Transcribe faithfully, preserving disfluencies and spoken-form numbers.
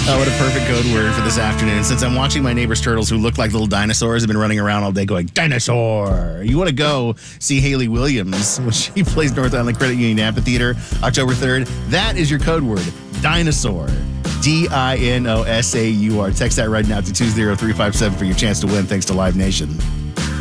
Oh, what a perfect code word for this afternoon. Since I'm watching my neighbor's turtles who look like little dinosaurs have been running around all day going, dinosaur. You want to go see Haley Williams when she plays North Island Credit Union Amphitheater October third. That is your code word, dinosaur. D I N O S A U R. Text that right now to two zero three five seven for your chance to win thanks to Live Nation.